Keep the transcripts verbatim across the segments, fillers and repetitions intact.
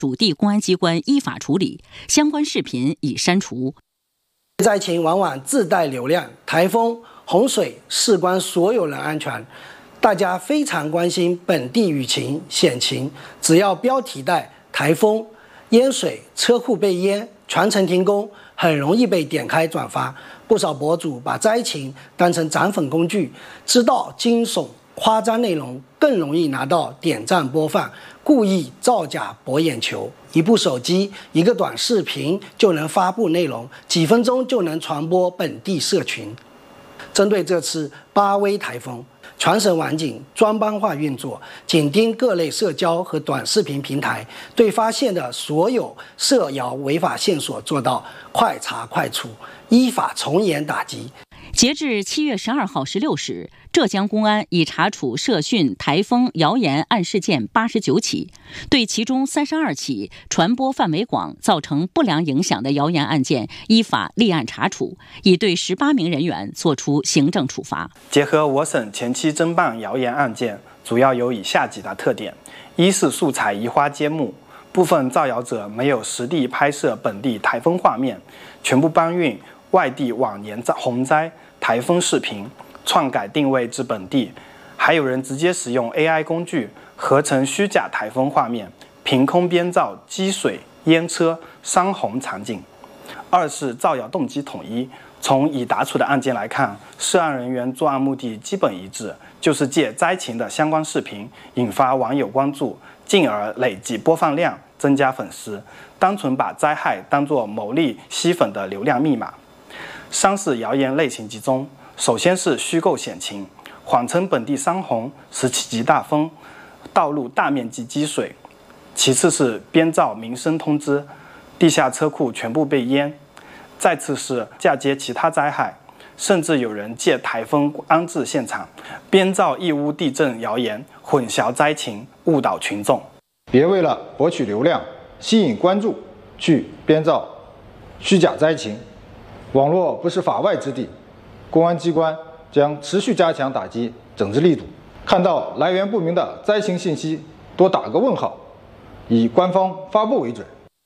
属地公安机关依法处理，相关视频已删除。 灾情往往自带流量，台风、洪水事关所有人安全，大家非常关心本地雨情险情，只要标题带台风、淹水、车库被淹、全程停工，很容易被点开转发。不少博主把灾情当成涨粉工具，知道惊悚夸张内容更容易拿到点赞播放，故意造假博眼球。一部手机、一个短视频就能发布内容，几分钟就能传播本地社群。针对这次巴威台风，全省网警专班化运作，紧盯各类社交和短视频平台，对发现的所有涉谣违法线索做到快查快处，依法从严打击。 截至七月十二号十六时，浙江公安已查处涉讯台风谣言案事件八十九起，对其中三十二起传播范围广、造成不良影响的谣言案件依法立案查处，已对十八名人员作出行政处罚。 结合我省前期侦办谣言案件，主要有以下几大特点：一是素材移花接木，部分造谣者没有实地拍摄本地台风画面，全部搬运外地往年洪灾、台风视频，篡改定位至本地；还有人直接使用 A I 工具合成虚假台风画面，凭空编造积水、淹车、山洪场景。二是造谣动机统一，从已答处的案件来看，涉案人员作案目的基本一致，就是借灾情的相关视频引发网友关注，进而累计播放量，增加粉丝，单纯把灾害当作牟利吸粉的流量密码。三是谣言类型集中，首先是虚构险情，谎称本地山洪、十七级大风、道路大面积积水；其次是编造民生通知，地下车库全部被淹；再次是嫁接其他灾害，甚至有人借台风安置现场，编造义乌地震谣言，混淆灾情，误导群众。 别为了博取流量、吸引关注，去编造虚假灾情。网络不是法外之地，公安机关将持续加强打击整治力度。看到来源不明的灾情信息，多打个问号，以官方发布为准。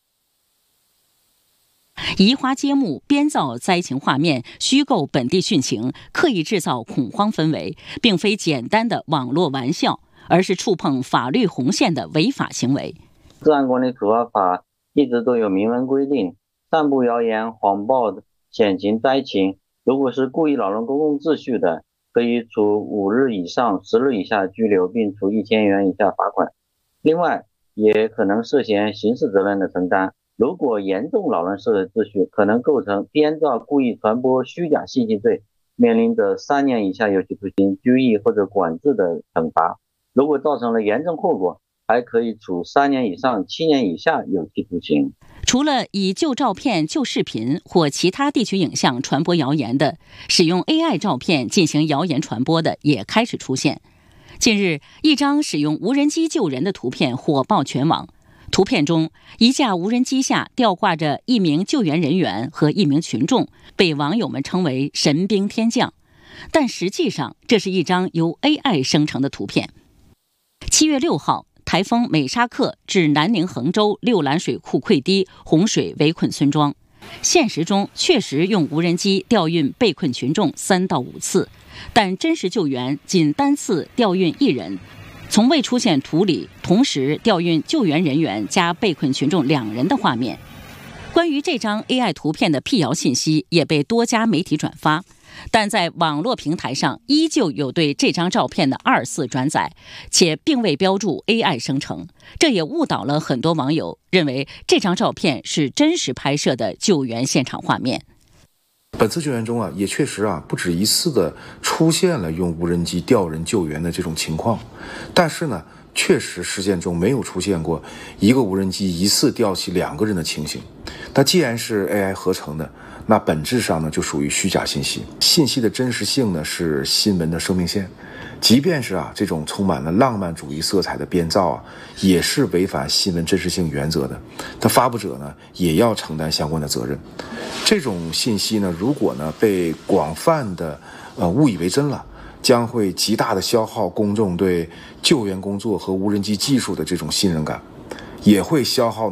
移花接木、编造灾情画面、虚构本地汛情，刻意制造恐慌氛围，并非简单的网络玩笑，而是触碰法律红线的违法行为。 治安管理处罚法一直都有明文规定，散布谣言、谎报的险情、灾情，如果是故意扰乱公共秩序的，可以处五日以上十日以下拘留，并处一千元以下罚款。另外，也可能涉嫌刑事责任的承担。如果严重扰乱社会秩序，可能构成编造、故意传播虚假信息罪，面临着三年以下有期徒刑、拘役或者管制的惩罚。如果造成了严重后果，还可以处三年以上七年以下有期徒刑。 除了以旧照片、旧视频或其他地区影像传播谣言的，使用 A I 照片进行谣言传播的也开始出现。近日，一张使用无人机救人的图片火爆全网。图片中，一架无人机下吊挂着一名救援人员和一名群众，被网友们称为神兵天降。但实际上，这是一张由 A I 生成的图片。七月六号，台风美沙克至南宁衡州六兰水库溃堤，洪水围困村庄。现实中确实用无人机调运被困群众三到五次，但真实救援仅单次调运一人，从未出现图里同时调运救援人员加被困群众两人的画面。关于这张 A I 图片的辟谣信息也被多家媒体转发，但在网络平台上依旧有对这张照片的二次转载，且并未标注 A I 生成，这也误导了很多网友，认为这张照片是真实拍摄的救援现场画面。 本次救援中啊，也确实啊不止一次的出现了用无人机调人救援的这种情况，但是呢，确实事件中没有出现过一个无人机一次吊起两个人的情形。那既然是 A I 合成的，那本质上呢就属于虚假信息，信息的真实性呢是新闻的生命线。即便是啊这种充满了浪漫主义色彩的编造啊，也是违反新闻真实性原则的。它发布者呢也要承担相关的责任。这种信息呢，如果呢被广泛的呃误以为真了，将会极大的消耗公众对救援工作和无人机技术的这种信任感，也会消耗